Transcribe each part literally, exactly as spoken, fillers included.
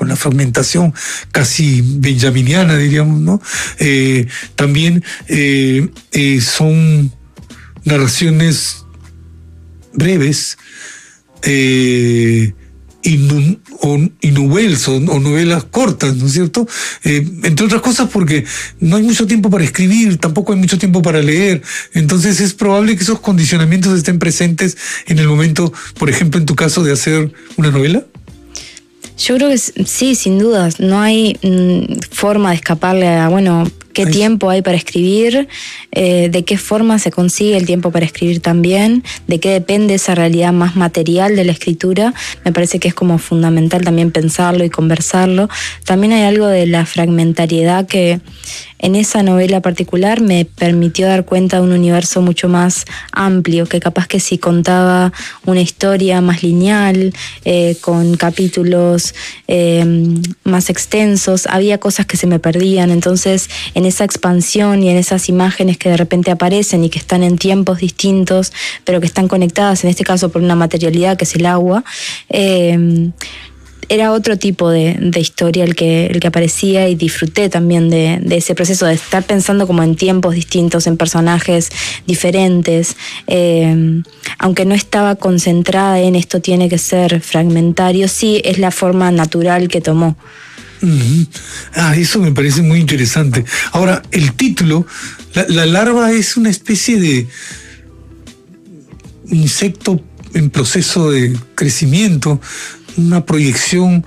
una fragmentación casi benjaminiana, diríamos, ¿no? Eh, también eh, eh, son narraciones breves, eh, y, nu, o, y novelas o, o novelas cortas, ¿no es cierto? Eh, entre otras cosas porque no hay mucho tiempo para escribir, tampoco hay mucho tiempo para leer, entonces es probable que esos condicionamientos estén presentes en el momento, por ejemplo, en tu caso, de hacer una novela. Yo creo que sí, sin dudas, no hay mm, forma de escaparle a, bueno, qué Ay. tiempo hay para escribir, eh, de qué forma se consigue el tiempo para escribir también, de qué depende esa realidad más material de la escritura. Me parece que es como fundamental también pensarlo y conversarlo. También hay algo de la fragmentariedad que en esa novela particular me permitió dar cuenta de un universo mucho más amplio, que capaz que si contaba una historia más lineal, eh, con capítulos eh, más extensos, había cosas que se me perdían. Entonces, en esa expansión y en esas imágenes que de repente aparecen y que están en tiempos distintos, pero que están conectadas, en este caso por una materialidad que es el agua, eh, era otro tipo de, de historia el que, el que aparecía, y disfruté también de, de ese proceso de estar pensando como en tiempos distintos, en personajes diferentes, eh, aunque no estaba concentrada en esto tiene que ser fragmentario, sí es la forma natural que tomó. Uh-huh. Ah, eso me parece muy interesante. Ahora, el título, la, la larva es una especie de insecto en proceso de crecimiento, una proyección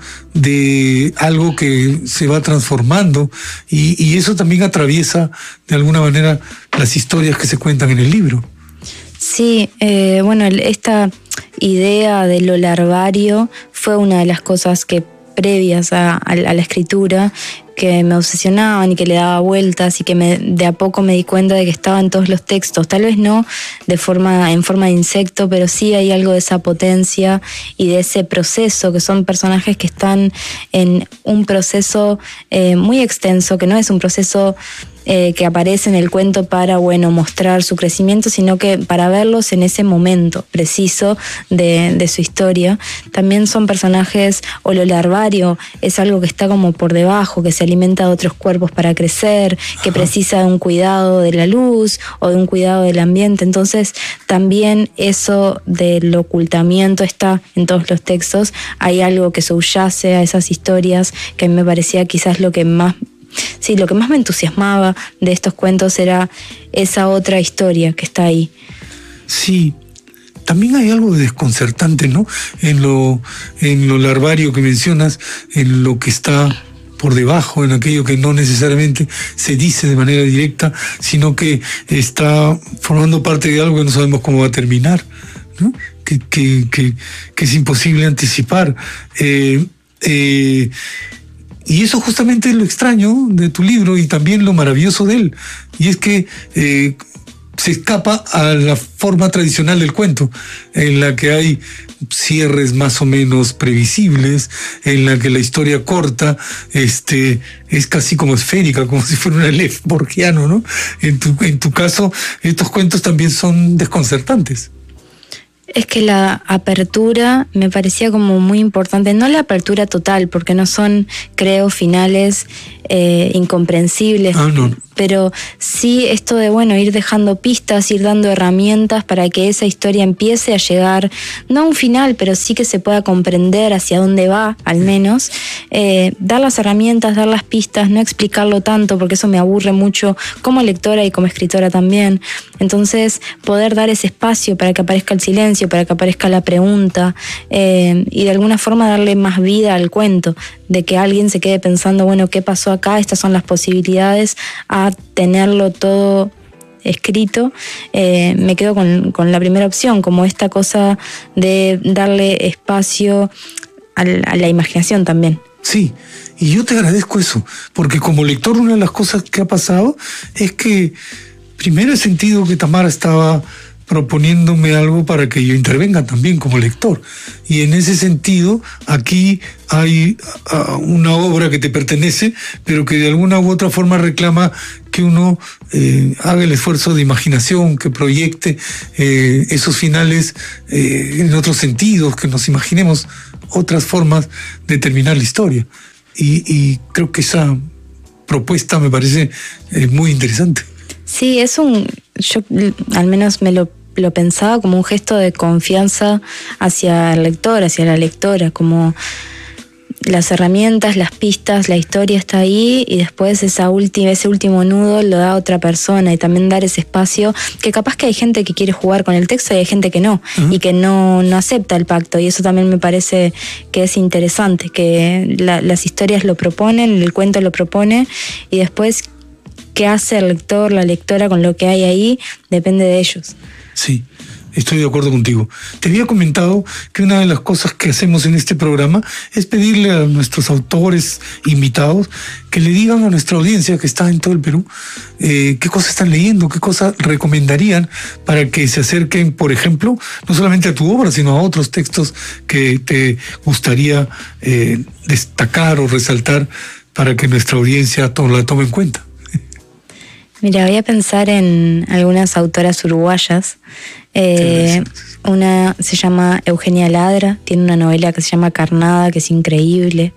de algo que se va transformando, y, y eso también atraviesa de alguna manera las historias que se cuentan en el libro. Sí, eh, bueno, esta idea de lo larvario fue una de las cosas que previas a, a la escritura que me obsesionaban y que le daba vueltas, y que me, de a poco me di cuenta de que estaba en todos los textos, tal vez no de forma, en forma de insecto, pero sí hay algo de esa potencia y de ese proceso, que son personajes que están en un proceso eh, muy extenso, que no es un proceso Eh, que aparece en el cuento para, bueno, mostrar su crecimiento, sino que para verlos en ese momento preciso de, de su historia. También son personajes, o lo larvario es algo que está como por debajo, que se alimenta de otros cuerpos para crecer, que Ajá. precisa de un cuidado de la luz o de un cuidado del ambiente. Entonces también eso del ocultamiento está en todos los textos. Hay algo que subyace a esas historias que a mí me parecía quizás lo que más Sí, lo que más me entusiasmaba de estos cuentos era esa otra historia que está ahí. Sí, también hay algo desconcertante, ¿no? En lo, en lo larvario que mencionas, en lo que está por debajo, en aquello que no necesariamente se dice de manera directa, sino que está formando parte de algo que no sabemos cómo va a terminar, ¿no? Que, que, que, que es imposible anticipar. Eh, eh, Y eso justamente es lo extraño de tu libro y también lo maravilloso de él. Y es que eh, se escapa a la forma tradicional del cuento, en la que hay cierres más o menos previsibles, en la que la historia corta este, es casi como esférica, como si fuera un Aleph borgiano, ¿no? En tu, en tu caso, estos cuentos también son desconcertantes. Es que la apertura me parecía como muy importante, no la apertura total, porque no son, creo, finales eh, incomprensibles, ah, no. pero sí esto de, bueno, ir dejando pistas, ir dando herramientas para que esa historia empiece a llegar, no a un final, pero sí que se pueda comprender hacia dónde va, al menos, eh, dar las herramientas, dar las pistas, no explicarlo tanto, porque eso me aburre mucho como lectora y como escritora también. Entonces, poder dar ese espacio para que aparezca el silencio, para que aparezca la pregunta, eh, y de alguna forma darle más vida al cuento, de que alguien se quede pensando, bueno, ¿qué pasó acá? Estas son las posibilidades, a tenerlo todo escrito. Eh, me quedo con, con la primera opción, como esta cosa de darle espacio a la, a la imaginación también. Sí, y yo te agradezco eso, porque como lector una de las cosas que ha pasado es que primero he sentido que Tamara estaba proponiéndome algo para que yo intervenga también como lector. Y en ese sentido, aquí hay uh, una obra que te pertenece, pero que de alguna u otra forma reclama que uno eh, haga el esfuerzo de imaginación, que proyecte eh, esos finales eh, en otros sentidos, que nos imaginemos otras formas de terminar la historia. y, y creo que esa propuesta me parece eh, muy interesante. Sí, es un, yo al menos me lo, lo pensaba como un gesto de confianza hacia el lector, hacia la lectora, como las herramientas, las pistas, la historia está ahí y después esa última, ese último nudo lo da otra persona, y también dar ese espacio, que capaz que hay gente que quiere jugar con el texto y hay gente que no, uh-huh. y que no, no acepta el pacto, y eso también me parece que es interesante, que la, las historias lo proponen, el cuento lo propone, y después qué hace el lector, la lectora con lo que hay ahí, depende de ellos. Sí, estoy de acuerdo contigo. Te había comentado que una de las cosas que hacemos en este programa es pedirle a nuestros autores invitados que le digan a nuestra audiencia que está en todo el Perú eh, qué cosas están leyendo, qué cosas recomendarían para que se acerquen, por ejemplo, no solamente a tu obra, sino a otros textos que te gustaría eh, destacar o resaltar para que nuestra audiencia to- la tome en cuenta. Mira, voy a pensar en algunas autoras uruguayas. Eh, una se llama Eugenia Ladra, tiene una novela que se llama Carnada, que es increíble.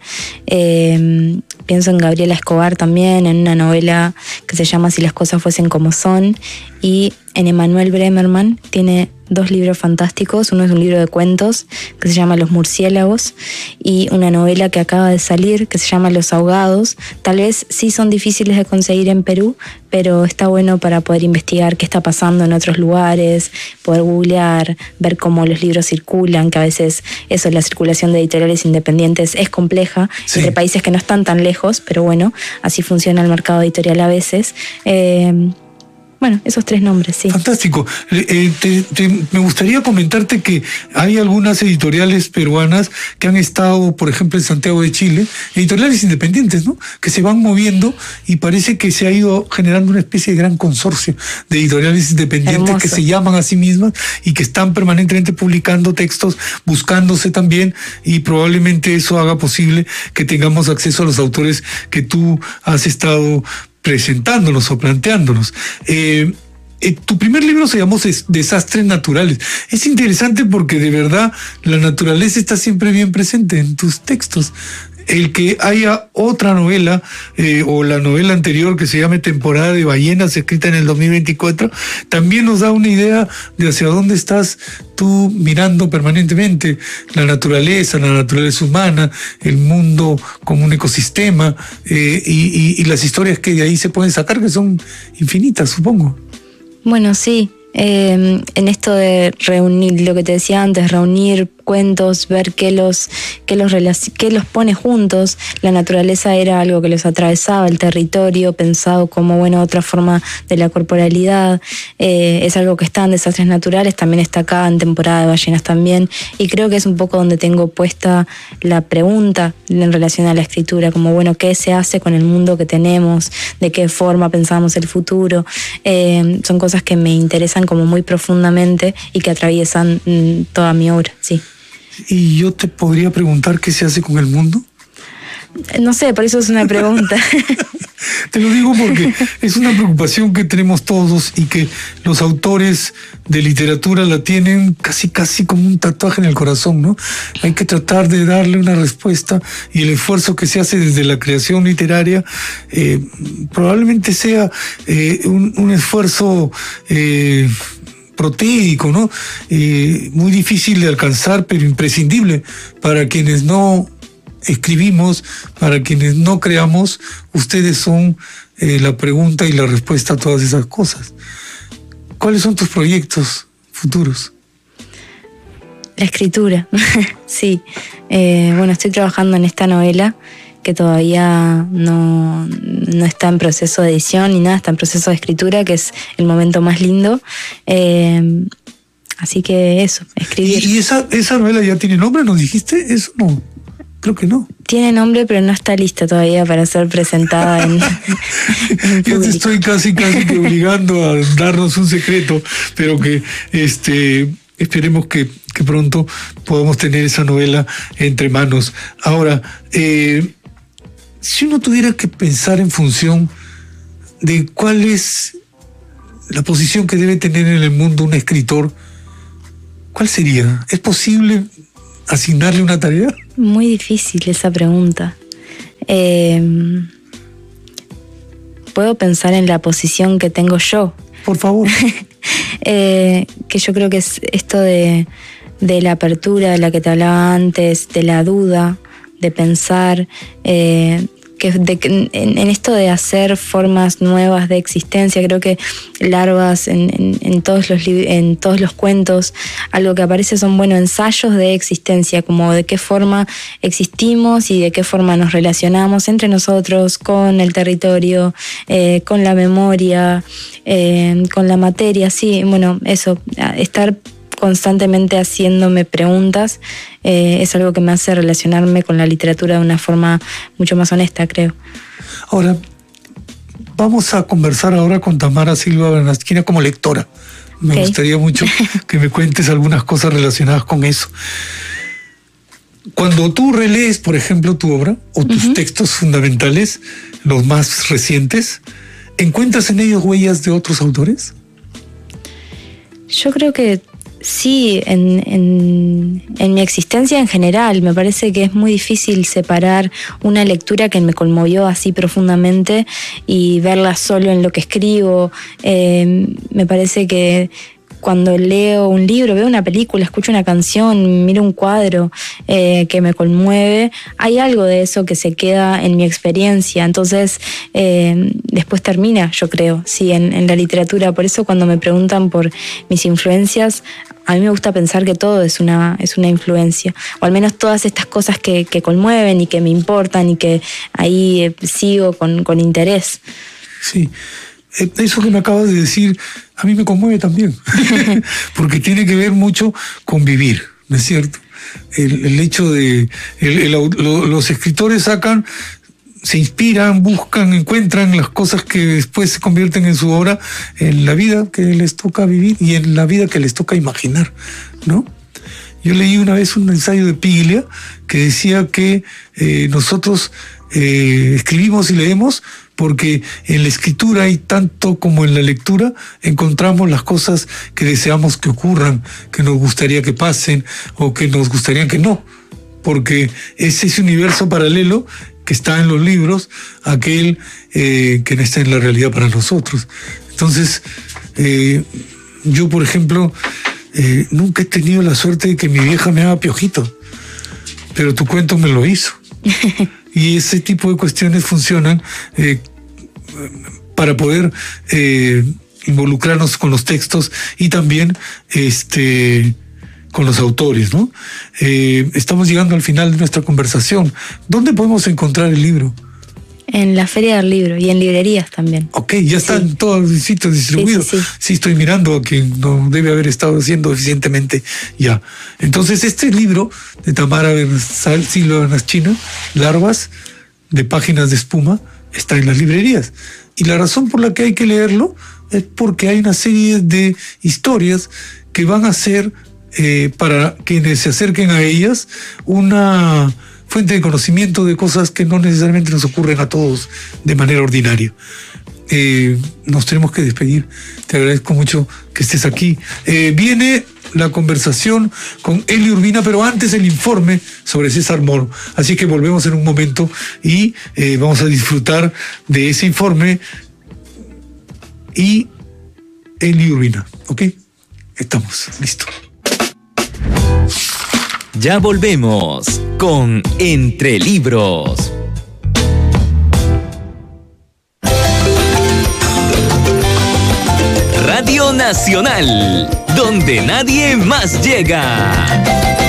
Eh, pienso en Gabriela Escobar también, en una novela que se llama Si las cosas fuesen como son. Y en Emanuel Bremerman tiene dos libros fantásticos. Uno es un libro de cuentos que se llama Los murciélagos, y una novela que acaba de salir que se llama Los ahogados. Tal vez sí son difíciles de conseguir en Perú, pero está bueno para poder investigar qué está pasando en otros lugares, poder googlear, ver cómo los libros circulan, que a veces eso, la circulación de editoriales independientes es compleja, sí, entre países que no están tan lejos, pero bueno, así funciona el mercado editorial a veces. Eh, Bueno, esos tres nombres, sí. Fantástico. Eh, te, te, me gustaría comentarte que hay algunas editoriales peruanas que han estado, por ejemplo, en Santiago de Chile, editoriales independientes, ¿no? Que se van moviendo y parece que se ha ido generando una especie de gran consorcio de editoriales independientes. Hermoso. Que se llaman a sí mismas y que están permanentemente publicando textos, buscándose también, y probablemente eso haga posible que tengamos acceso a los autores que tú has estado presentándonos o planteándonos. Eh, eh, tu primer libro se llamó Desastres Naturales. Es interesante porque de verdad la naturaleza está siempre bien presente en tus textos. El que haya otra novela eh, o la novela anterior que se llame Temporada de Ballenas, escrita en el dos mil veinticuatro, también nos da una idea de hacia dónde estás tú mirando permanentemente la naturaleza, la naturaleza humana, el mundo como un ecosistema, eh, y, y, y las historias que de ahí se pueden sacar, que son infinitas, supongo. Bueno, sí. Eh, en esto de reunir, lo que te decía antes, reunir cuentos, ver qué los, qué los, qué los pone juntos. La naturaleza era algo que los atravesaba, el territorio, pensado como, bueno, otra forma de la corporalidad. Eh, es algo que está en Desastres Naturales, también está acá en Temporada de Ballenas también, y creo que es un poco donde tengo puesta la pregunta en relación a la escritura, como, bueno, ¿qué se hace con el mundo que tenemos? ¿De qué forma pensamos el futuro? Eh, son cosas que me interesan como muy profundamente y que atraviesan mm, toda mi obra, sí. ¿Y yo te podría preguntar qué se hace con el mundo? No sé, por eso es una pregunta. Te lo digo porque es una preocupación que tenemos todos y que los autores de literatura la tienen casi casi como un tatuaje en el corazón, ¿no? Hay que tratar de darle una respuesta, y el esfuerzo que se hace desde la creación literaria eh, probablemente sea eh, un, un esfuerzo eh, proteico, ¿no? Eh, muy difícil de alcanzar, pero imprescindible para quienes no escribimos, para quienes no creamos. Ustedes son eh, la pregunta y la respuesta a todas esas cosas. ¿Cuáles son tus proyectos futuros? La escritura, sí. Eh, bueno, estoy trabajando en esta novela que todavía no, no está en proceso de edición ni nada, está en proceso de escritura, que es el momento más lindo. Eh, así que eso, escribir. ¿Y, y esa, esa novela ya tiene nombre? ¿Nos dijiste? Eso no, creo que no. Tiene nombre, pero no está lista todavía para ser presentada en, en Yo te estoy casi, casi que obligando a darnos un secreto, pero que este... esperemos que, que pronto podamos tener esa novela entre manos. Ahora, eh, si uno tuviera que pensar en función de cuál es la posición que debe tener en el mundo un escritor, ¿cuál sería? ¿Es posible asignarle una tarea? Muy difícil esa pregunta. Eh, puedo pensar en la posición que tengo yo. Por favor. eh, que yo creo que es esto de, de la apertura de la que te hablaba antes, de la duda, de pensar, eh, que de, en, en esto de hacer formas nuevas de existencia. Creo que Larvas en, en, en, todos los, en todos los cuentos, algo que aparece son, bueno, ensayos de existencia, como de qué forma existimos y de qué forma nos relacionamos entre nosotros, con el territorio, eh, con la memoria, eh, con la materia. Sí, bueno, eso, estar constantemente haciéndome preguntas eh, es algo que me hace relacionarme con la literatura de una forma mucho más honesta, creo. Ahora, vamos a conversar ahora con Tamara Silva Benasquina como lectora. Me okay. gustaría mucho que me cuentes algunas cosas relacionadas con eso. Cuando tú relees, por ejemplo, tu obra o tus uh-huh. textos fundamentales, los más recientes, ¿encuentras en ellos huellas de otros autores? Yo creo que sí, en, en, en mi existencia en general. Me parece que es muy difícil separar una lectura que me conmovió así profundamente y verla solo en lo que escribo. Eh, me parece que cuando leo un libro, veo una película, escucho una canción, miro un cuadro eh, que me conmueve, hay algo de eso que se queda en mi experiencia. Entonces, eh, después termina, yo creo, sí, en, en la literatura. Por eso cuando me preguntan por mis influencias, a mí me gusta pensar que todo es una, es una influencia, o al menos todas estas cosas que, que conmueven y que me importan y que ahí eh, sigo con, con interés. Sí. Eso que me acabas de decir, a mí me conmueve también, porque tiene que ver mucho con vivir, ¿no es cierto? El, el hecho de... El, el, lo, los escritores sacan, se inspiran, buscan, encuentran las cosas que después se convierten en su obra, en la vida que les toca vivir y en la vida que les toca imaginar, ¿no? Yo leí una vez un ensayo de Piglia que decía que eh, nosotros eh, escribimos y leemos porque en la escritura y tanto como en la lectura encontramos las cosas que deseamos que ocurran, que nos gustaría que pasen o que nos gustaría que no, porque es ese universo paralelo que está en los libros, aquel eh, que no está en la realidad para nosotros. Entonces, eh, yo por ejemplo, eh, nunca he tenido la suerte de que mi vieja me haga piojito, pero tu cuento me lo hizo. Y ese tipo de cuestiones funcionan eh, para poder eh, involucrarnos con los textos y también este, con los autores, ¿no? Eh, estamos llegando al final de nuestra conversación. ¿Dónde podemos encontrar el libro? En la Feria del Libro y en librerías también. Ok, ya está en sí. todos los sitios distribuidos. Sí, sí, sí. sí, estoy mirando a quien no debe haber estado haciendo eficientemente ya. Entonces, este libro de Tamara Silva Benasquina, Larvas, de Páginas de Espuma, está en las librerías. Y la razón por la que hay que leerlo es porque hay una serie de historias que van a ser, eh, para quienes se acerquen a ellas, una fuente de conocimiento de cosas que no necesariamente nos ocurren a todos de manera ordinaria. Eh, nos tenemos que despedir. Te agradezco mucho que estés aquí. Eh, viene la conversación con Eli Urbina, pero antes el informe sobre César Moro. Así que volvemos en un momento y eh, vamos a disfrutar de ese informe y Eli Urbina. ¿Ok? Estamos. Listo. Ya volvemos con Entre Libros. Radio Nacional, donde nadie más llega.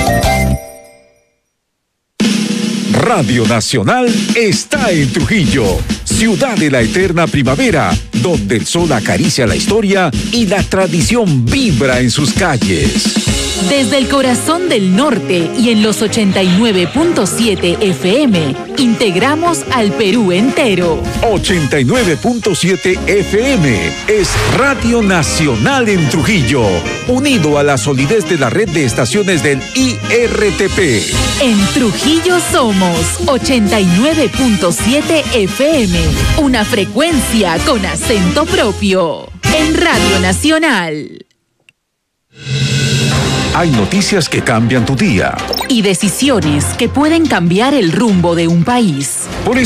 Radio Nacional está en Trujillo, ciudad de la eterna primavera, donde el sol acaricia la historia y la tradición vibra en sus calles. Desde el corazón del norte y en los ochenta y nueve punto siete F M, integramos al Perú entero. ochenta y nueve punto siete F M es Radio Nacional en Trujillo, unido a la solidez de la red de estaciones del I R T P. En Trujillo somos ochenta y nueve punto siete F M, una frecuencia con acento propio. En Radio Nacional. Hay noticias que cambian tu día. Y decisiones que pueden cambiar el rumbo de un país. Por